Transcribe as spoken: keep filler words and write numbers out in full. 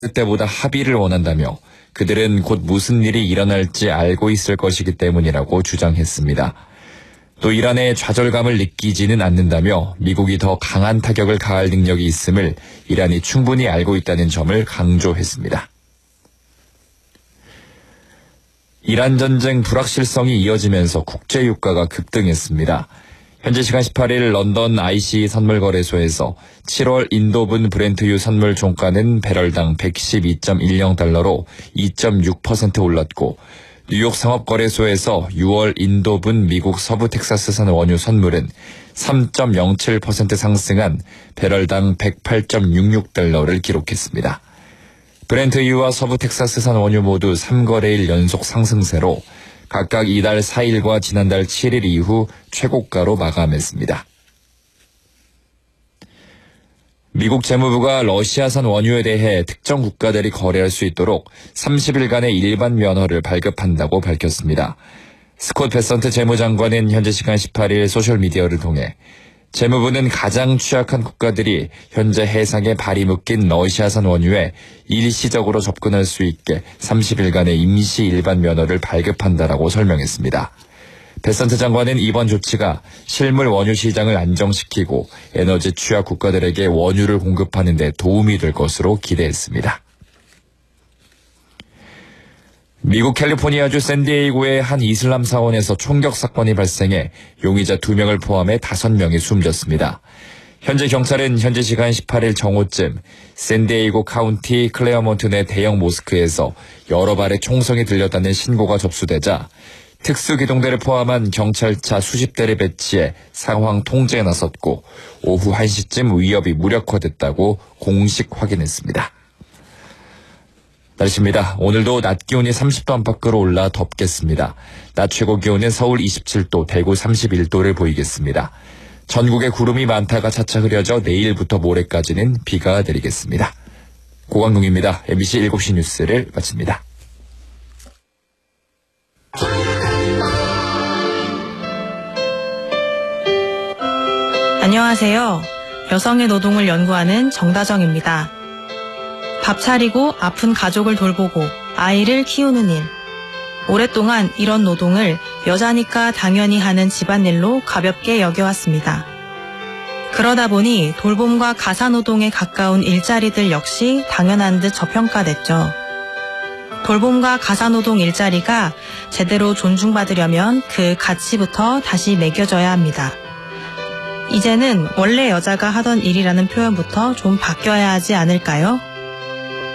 때보다 합의를 원한다며 그들은 곧 무슨 일이 일어날지 알고 있을 것이기 때문이라고 주장했습니다. 또 이란의 좌절감을 느끼지는 않는다며 미국이 더 강한 타격을 가할 능력이 있음을 이란이 충분히 알고 있다는 점을 강조했습니다. 이란 전쟁 불확실성이 이어지면서 국제 유가가 급등했습니다. 현지 시간 십팔 일 런던 아이씨 선물거래소에서 칠월 인도분 브렌트유 선물 종가는 배럴당 백십이 점 일영 달러로 이 점 육 퍼센트 올랐고, 뉴욕 상업거래소에서 유월 인도분 미국 서부 텍사스산 원유 선물은 삼 점 영칠 퍼센트 상승한 배럴당 백팔 점 육육 달러를 기록했습니다. 브렌트유와 서부 텍사스산 원유 모두 삼 거래일 연속 상승세로 각각 이달 사 일과 지난달 칠 일 이후 최고가로 마감했습니다. 미국 재무부가 러시아산 원유에 대해 특정 국가들이 거래할 수 있도록 삼십 일간의 일반 면허를 발급한다고 밝혔습니다. 스콧 베선트 재무장관은 현지 시간 십팔 일 소셜미디어를 통해 재무부는 가장 취약한 국가들이 현재 해상에 발이 묶인 러시아산 원유에 일시적으로 접근할 수 있게 삼십 일간의 임시 일반 면허를 발급한다라고 설명했습니다. 베선트 장관은 이번 조치가 실물 원유 시장을 안정시키고 에너지 취약 국가들에게 원유를 공급하는 데 도움이 될 것으로 기대했습니다. 미국 캘리포니아주 샌디에이고의 한 이슬람 사원에서 총격 사건이 발생해 용의자 두 명을 포함해 다섯 명이 숨졌습니다. 현재 경찰은 현지 시간 십팔 일 정오쯤 샌디에이고 카운티 클레어몬트 내 대형 모스크에서 여러 발의 총성이 들렸다는 신고가 접수되자 특수기동대를 포함한 경찰차 수십 대를 배치해 상황 통제에 나섰고 오후 한 시쯤 위협이 무력화됐다고 공식 확인했습니다. 날씨입니다. 오늘도 낮 기온이 삼십 도 안팎으로 올라 덥겠습니다. 낮 최고 기온은 서울 이십칠 도, 대구 삼십일 도를 보이겠습니다. 전국에 구름이 많다가 차차 흐려져 내일부터 모레까지는 비가 내리겠습니다. 고광동입니다. 엠비씨 일곱 시 뉴스를 마칩니다. 안녕하세요. 여성의 노동을 연구하는 정다정입니다. 밥 차리고 아픈 가족을 돌보고 아이를 키우는 일. 오랫동안 이런 노동을 여자니까 당연히 하는 집안일로 가볍게 여겨왔습니다. 그러다 보니 돌봄과 가사노동에 가까운 일자리들 역시 당연한 듯 저평가됐죠. 돌봄과 가사노동 일자리가 제대로 존중받으려면 그 가치부터 다시 매겨져야 합니다. 이제는 원래 여자가 하던 일이라는 표현부터 좀 바뀌어야 하지 않을까요?